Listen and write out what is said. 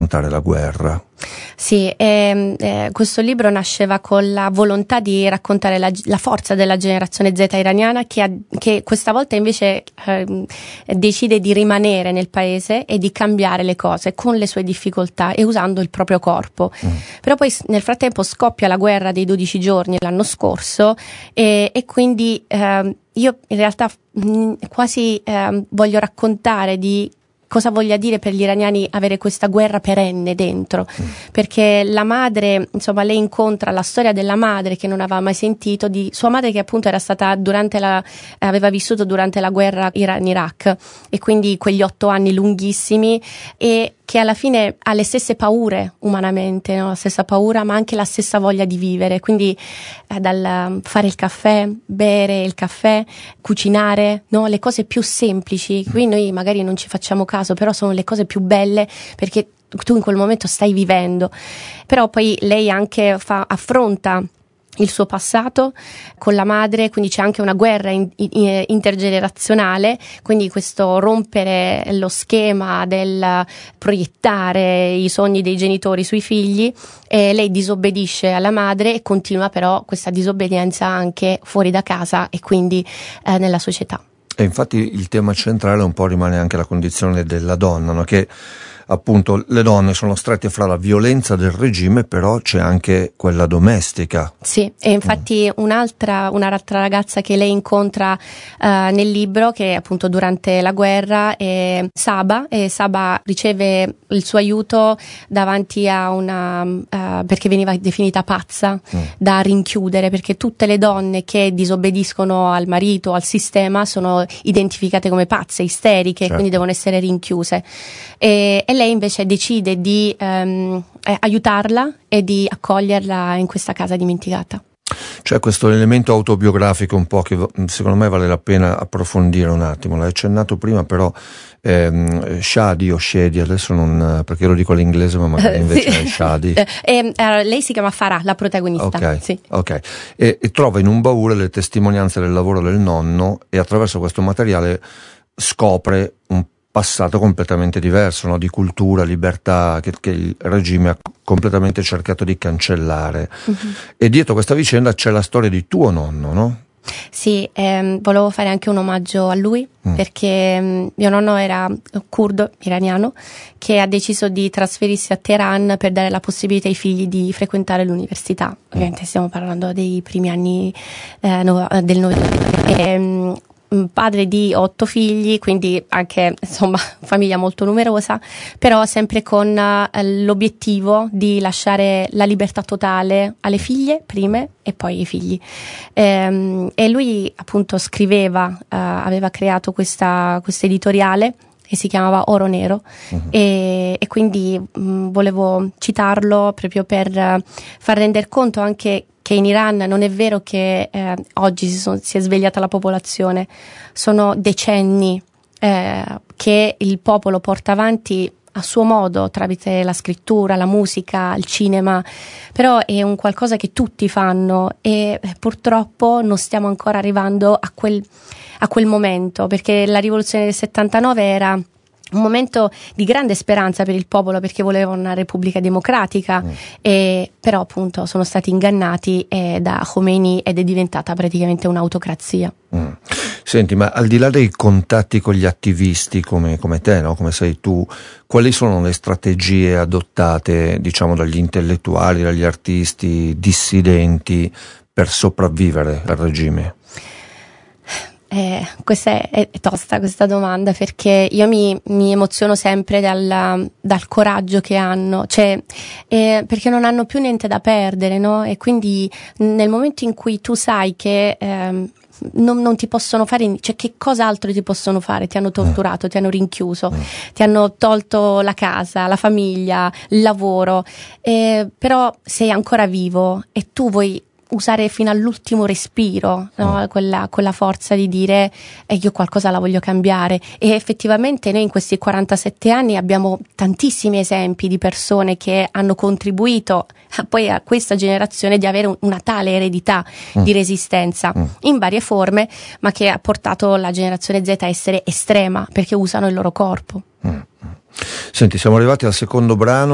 raccontare la guerra. Sì, questo libro nasceva con la volontà di raccontare la forza della generazione Z iraniana che questa volta invece decide di rimanere nel paese e di cambiare le cose con le sue difficoltà e usando il proprio corpo. Però poi nel frattempo scoppia la guerra dei 12 giorni l'anno scorso e quindi io in realtà quasi voglio raccontare di cosa voglia dire per gli iraniani avere questa guerra perenne dentro, perché la madre, insomma, lei incontra la storia della madre che non aveva mai sentito, di sua madre che appunto era stata aveva vissuto durante la guerra Iran-Iraq e quindi quegli 8 anni lunghissimi, e che alla fine ha le stesse paure umanamente, no? La stessa paura ma anche la stessa voglia di vivere, quindi dal fare il caffè, bere il caffè, cucinare, no? Le cose più semplici, qui noi magari non ci facciamo caso, però sono le cose più belle perché tu in quel momento stai vivendo. Però poi lei anche affronta il suo passato con la madre, quindi c'è anche una guerra intergenerazionale, quindi questo rompere lo schema del proiettare i sogni dei genitori sui figli, e lei disobbedisce alla madre e continua però questa disobbedienza anche fuori da casa e quindi nella società. E infatti il tema centrale un po' rimane anche la condizione della donna, no? Che appunto le donne sono strette fra la violenza del regime, però c'è anche quella domestica. Sì, e infatti un'altra ragazza che lei incontra nel libro, che appunto durante la guerra, è Saba, e Saba riceve il suo aiuto davanti a perché veniva definita pazza, da rinchiudere, perché tutte le donne che disobbediscono al marito, al sistema, sono identificate come pazze, isteriche, certo. Quindi devono essere rinchiuse. E lei invece decide di aiutarla e di accoglierla in questa casa dimenticata. C'è questo elemento autobiografico un po' che secondo me vale la pena approfondire un attimo. L'hai accennato prima, però Shadi o Shadi, adesso non, perché lo dico all'inglese ma magari invece sì. È Shadi. Lei si chiama Farah, la protagonista. Ok, sì. Okay. E trova in un baule le testimonianze del lavoro del nonno, e attraverso questo materiale scopre un passato completamente diverso, no? Di cultura, libertà, che il regime ha completamente cercato di cancellare. E dietro questa vicenda c'è la storia di tuo nonno, no? Sì, volevo fare anche un omaggio a lui, perché mio nonno era curdo, iraniano, che ha deciso di trasferirsi a Teheran per dare la possibilità ai figli di frequentare l'università. Ovviamente stiamo parlando dei primi anni del Novecento. Padre di 8 figli, quindi anche insomma famiglia molto numerosa, però sempre con l'obiettivo di lasciare la libertà totale alle figlie prime e poi ai figli. E lui appunto scriveva, aveva creato questa editoriale e si chiamava Oro Nero, e quindi volevo citarlo proprio per far rendere conto anche che in Iran non è vero che oggi si è svegliata la popolazione, sono decenni che il popolo porta avanti a suo modo, tramite la scrittura, la musica, il cinema, però è un qualcosa che tutti fanno, e purtroppo non stiamo ancora arrivando a quel momento, perché la rivoluzione del 79 era un momento di grande speranza per il popolo, perché volevano una repubblica democratica, però appunto sono stati ingannati da Khomeini ed è diventata praticamente un'autocrazia. Senti, ma al di là dei contatti con gli attivisti come te, no? Come sei tu, quali sono le strategie adottate, diciamo, dagli intellettuali, dagli artisti dissidenti per sopravvivere al regime? Questa è tosta questa domanda, perché io mi emoziono sempre dal coraggio che hanno, cioè perché non hanno più niente da perdere, no? E quindi nel momento in cui tu sai che non ti possono fare, cioè che cosa altro ti possono fare? Ti hanno torturato, ti hanno rinchiuso, ti hanno tolto la casa, la famiglia, il lavoro, però sei ancora vivo e tu vuoi usare fino all'ultimo respiro, no? quella forza di dire io qualcosa la voglio cambiare. E effettivamente noi in questi 47 anni abbiamo tantissimi esempi di persone che hanno contribuito poi a questa generazione di avere una tale eredità di resistenza in varie forme, ma che ha portato la generazione Z a essere estrema perché usano il loro corpo. Senti, siamo arrivati al secondo brano.